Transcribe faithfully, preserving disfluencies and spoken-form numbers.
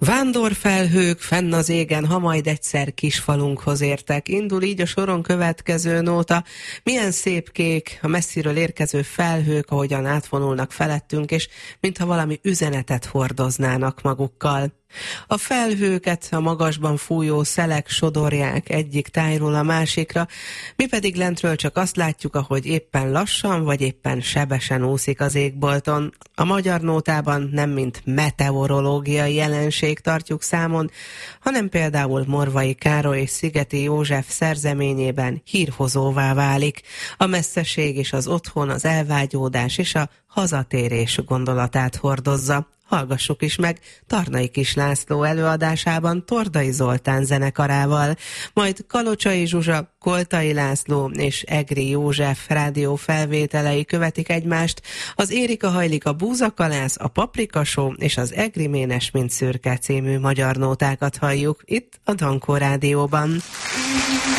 Vándorfelhők fenn az égen, ha majd egyszer kisfalunkhoz értek. Indul így a soron következő nóta. Milyen szép kék a messziről érkező felhők, ahogyan átvonulnak felettünk, és mintha valami üzenetet hordoznának magukkal. A felhőket a magasban fújó szelek sodorják egyik tájról a másikra, mi pedig lentről csak azt látjuk, ahogy éppen lassan vagy éppen sebesen úszik az égbolton. A magyar nótában nem mint meteorológiai jelenség tartjuk számon, hanem például Morvai Károly és Szigeti József szerzeményében hírhozóvá válik. A messzeség és az otthon, az elvágyódás és a hazatérés gondolatát hordozza. Hallgassuk is meg Tarnai Kis László előadásában Tordai Zoltán zenekarával, majd Kalocsai Zsuzsa, Koltai László és Egri József rádió felvételei követik egymást. Az Érika hajlik a búzakalász, a paprikasó és az Egri ménes mint szürke című magyar nótákat halljuk itt a Dankó Rádióban.